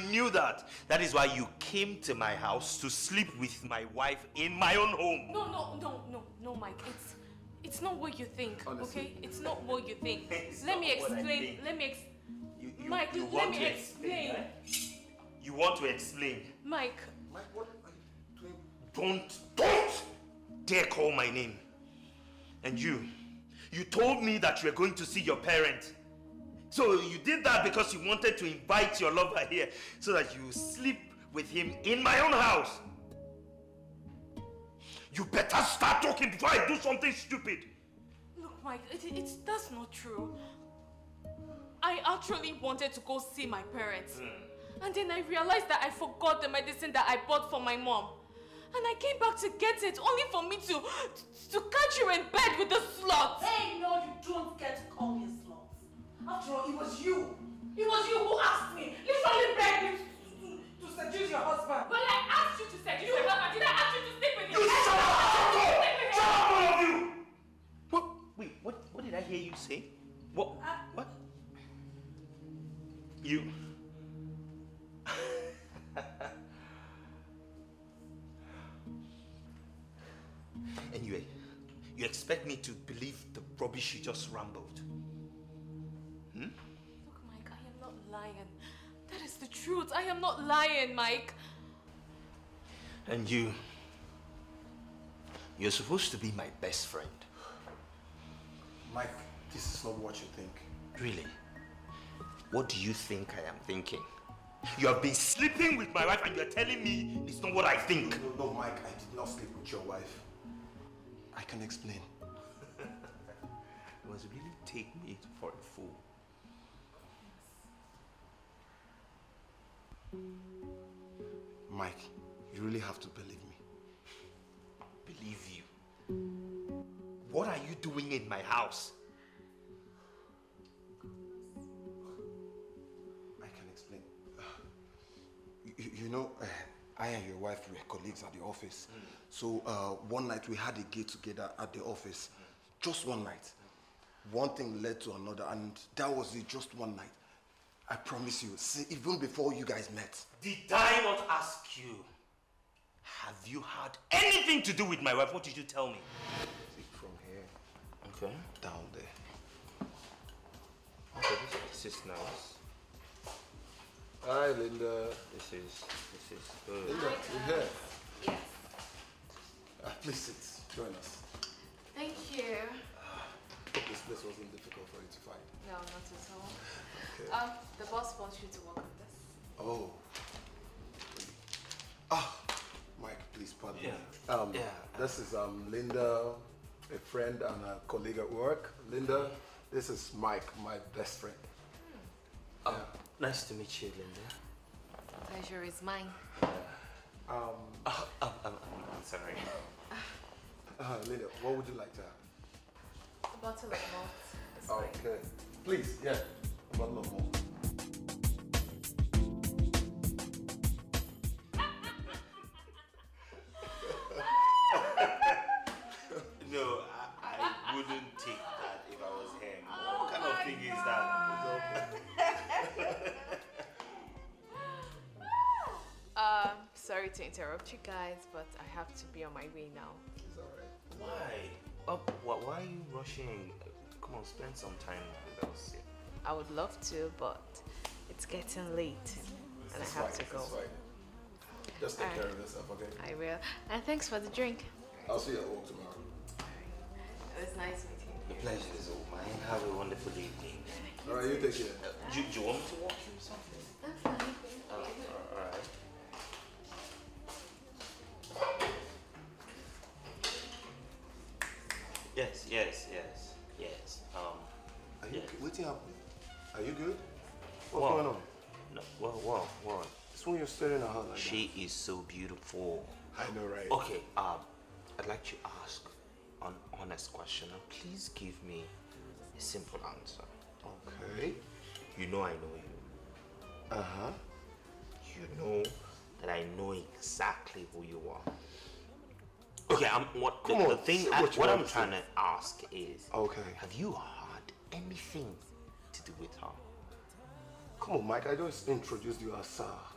knew that. That is why you came to my house to sleep with my wife in my own home. No, Mike. It's not what you think, Honestly. okay? It's not what you think. Let me explain. Mike, let me explain. You want to explain? Mike. Mike, what are you doing? Don't dare call my name. And you told me that you were going to see your parent. So you did that because you wanted to invite your lover here so that you sleep with him in my own house. You better start talking before I do something stupid. Look, Mike, that's not true. I actually wanted to go see my parents. And then I realized that I forgot the medicine that I bought for my mom. And I came back to get it only for me to catch you in bed with the slut. Hey, no, you don't get to call me a slut. After all, it was you. It was you who asked me. Literally begged me to seduce your husband. But I asked you to seduce your husband. Did I ask you to sleep with him? You shut up! Shut up, all of you! What did I hear you say? What? You... Anyway, you expect me to believe the rubbish you just rambled? Look, Mike, I am not lying. That is the truth. I am not lying, Mike. And you're supposed to be my best friend. Mike, this is not what you think. Really? What do you think I am thinking? You have been sleeping with my wife and you are telling me it's not what I think. No, Mike, I did not sleep with your wife. I can explain. You must really take me for a fool. Mike, you really have to believe me. Believe you? What are you doing in my house? I can explain. You know, I and your wife were colleagues at the office. So one night we had a get together at the office. Just one night. One thing led to another, and that was it, just one night. I promise you, see, even before you guys met. Did I not ask you? Have you had anything to do with my wife? What did you tell me? See, from here. Okay. Down there. Okay, this is nice. Hi, Linda. This is good. Linda, you here? Yes. Please sit. Join us. Thank you. This place wasn't difficult for you to find. No, not at all. Okay. The boss wants you to work on this. Oh. Mike, please pardon me. This is Linda, a friend and a colleague at work. Linda, this is Mike, my best friend. Nice to meet you, Linda. Pleasure is mine. I'm sorry. Linda, what would you like to have? A bottle of malt. is fine. Okay. Please, yeah. A bottle of malt. No, I wouldn't take that if I was him. What kind of thing is that? Sorry to interrupt you guys, but I have to be on my way now. It's alright. Why? Why are you rushing? Come on, spend some time with us. I would love to, but it's getting late and I have to go. Just take care of yourself, okay? I will. And thanks for the drink. I'll see you at work tomorrow. It was nice meeting you. The pleasure is all mine. Have a wonderful evening. Alright, you take care. Do you want me to walk you or something? I'm fine. Alright. Yes. Are you yes. waiting up? Are you good? What's Wow. going on? No, what? It's when you're staring at her like She is so beautiful. that. I know, right? Okay, I'd like to ask an honest question and please give me a simple answer. Okay. You know I know you. Uh-huh. You know that I know exactly who you are. Okay, what I'm trying to ask is, Okay. have you had anything to do with her? Come on, Mike, I just introduced you as